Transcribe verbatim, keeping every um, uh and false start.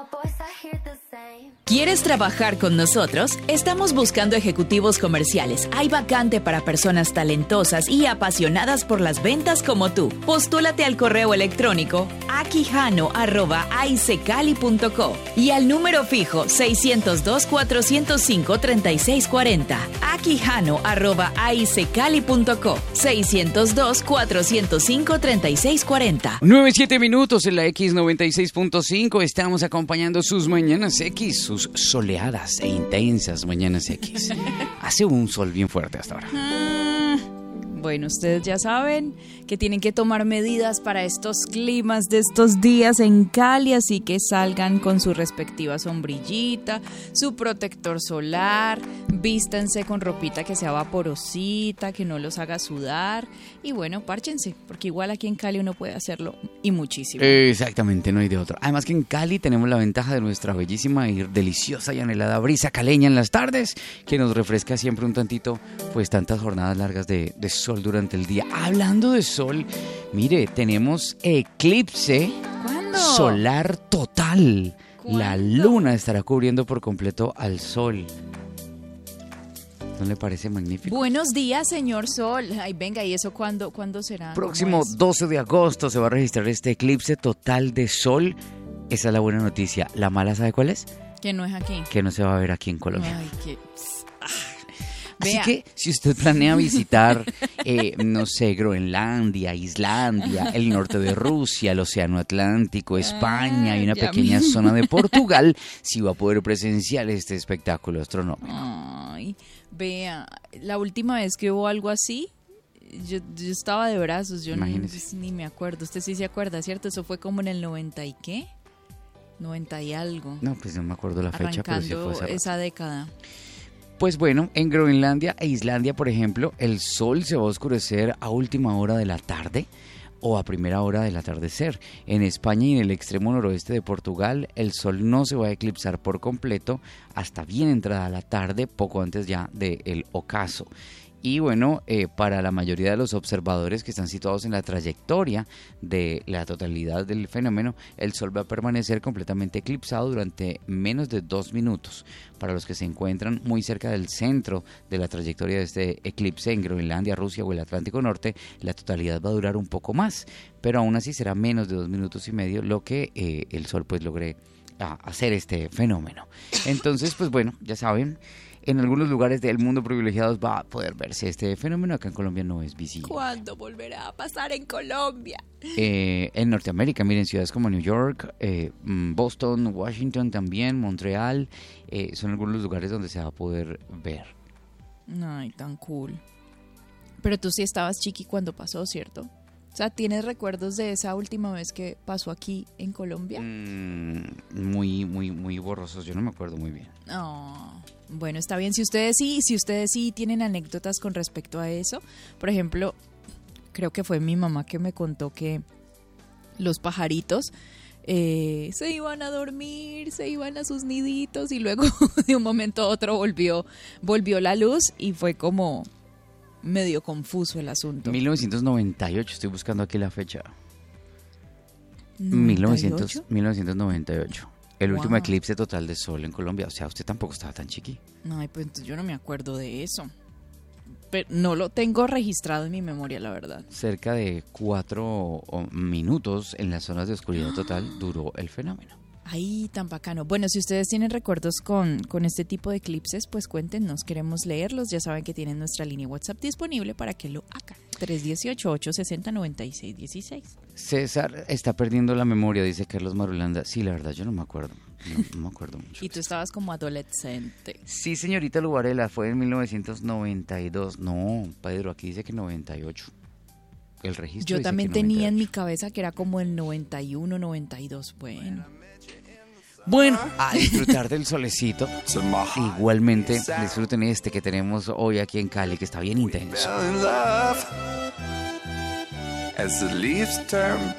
¿Quieres trabajar con nosotros? Estamos buscando ejecutivos comerciales. Hay vacante para personas talentosas y apasionadas por las ventas como tú. Postúlate al correo electrónico aquijano arroba aicecali punto co y al número fijo seiscientos dos, cuatrocientos cinco, treinta y seis cuarenta. aquijano arroba aicecali punto co seiscientos dos, cuatrocientos cinco, treinta y seis cuarenta. nueve, siete minutos en la X noventa y seis punto cinco. Estamos acompañando sus mañanas X, sus soleadas e intensas mañanas X. Hace un sol bien fuerte hasta ahora. Ah, bueno, ustedes ya saben que tienen que tomar medidas para estos climas de estos días en Cali, así que salgan con su respectiva sombrillita, su protector solar, vístanse con ropita que sea vaporosita, que no los haga sudar y bueno, párchense, porque igual aquí en Cali uno puede hacerlo y muchísimo. Exactamente, no hay de otro. Además que en Cali tenemos la ventaja de nuestra bellísima y deliciosa y anhelada brisa caleña en las tardes, que nos refresca siempre un tantito, pues tantas jornadas largas de, de sol durante el día. Hablando de sol, mire, tenemos eclipse ¿Cuándo? solar total. ¿Cuándo? La luna estará cubriendo por completo al sol. ¿No le parece magnífico? Buenos días, señor Sol. Ay, venga, ¿y eso cuándo, cuándo será? Próximo doce de agosto se va a registrar este eclipse total de sol. Esa es la buena noticia. La mala, ¿sabe cuál es? Que no es aquí. Que no se va a ver aquí en Colombia. Ay, qué... Así Vea. que si usted planea visitar, eh, no sé, Groenlandia, Islandia, el norte de Rusia, el Océano Atlántico, España y una ya pequeña me- zona de Portugal, sí va a poder presenciar este espectáculo astronómico. Ay, vea, la última vez que hubo algo así, yo, yo estaba de brazos, yo no, Imagínese. pues, ni me acuerdo. Usted sí se acuerda, ¿cierto? Eso fue como en el noventa y qué, noventa y algo, No, pues no me acuerdo la fecha, pero sí fue arrancando hace rato. esa década. Pues bueno, en Groenlandia e Islandia, por ejemplo, el sol se va a oscurecer a última hora de la tarde o a primera hora del atardecer. En España y en el extremo noroeste de Portugal, el sol no se va a eclipsar por completo hasta bien entrada la tarde, poco antes ya del ocaso. Y bueno, eh, para la mayoría de los observadores que están situados en la trayectoria de la totalidad del fenómeno, el sol va a permanecer completamente eclipsado durante menos de dos minutos. Para los que se encuentran muy cerca del centro de la trayectoria de este eclipse en Groenlandia, Rusia o el Atlántico Norte, la totalidad va a durar un poco más, pero aún así será menos de dos minutos y medio lo que eh, el sol pues logre ah, hacer este fenómeno. Entonces, pues bueno, ya saben, en algunos lugares del mundo privilegiados va a poder verse este fenómeno. Acá en Colombia no es visible. ¿Cuándo volverá a pasar en Colombia? Eh, en Norteamérica, miren, ciudades como New York, eh, Boston, Washington también, Montreal, eh, son algunos los lugares donde se va a poder ver. Ay, tan cool. Pero tú sí estabas chiqui cuando pasó, ¿cierto? O sea, ¿tienes recuerdos de esa última vez que pasó aquí en Colombia? Mm, muy, muy, muy borrosos, yo no me acuerdo muy bien. Oh, bueno, está bien. Si ustedes sí, si ustedes sí tienen anécdotas con respecto a eso, por ejemplo, creo que fue mi mamá que me contó que los pajaritos eh, se iban a dormir, se iban a sus niditos y luego de un momento a otro volvió, volvió la luz y fue como medio confuso el asunto. mil novecientos noventa y ocho, estoy buscando aquí la fecha. ¿noventa y mil novecientos, ocho? mil novecientos noventa y ocho. El último Wow. eclipse total de sol en Colombia. O sea, usted tampoco estaba tan chiqui. Ay, pues entonces yo no me acuerdo de eso. Pero no lo tengo registrado en mi memoria, la verdad. Cerca de cuatro o- minutos en las zonas de oscuridad total duró el fenómeno. Ay, tan bacano. Bueno, si ustedes tienen recuerdos con, con este tipo de eclipses, pues cuéntenos, queremos leerlos. Ya saben que tienen nuestra línea WhatsApp disponible para que lo hagan. tres uno ocho, ocho seis cero, nueve seis uno seis. César está perdiendo la memoria, dice Carlos Marulanda. Sí, la verdad, yo no me acuerdo. No, no me acuerdo mucho. Y tú estabas como adolescente. Sí, señorita Lubarela, fue en mil novecientos noventa y dos. No, Pedro, aquí dice que noventa y ocho. El registro Yo dice también que tenía en mi noventa y ocho. cabeza que era como el noventa y uno, noventa y dos. Bueno. Bueno, a disfrutar del solecito. Igualmente, disfruten este que tenemos hoy aquí en Cali, que está bien intenso. As the leaves turn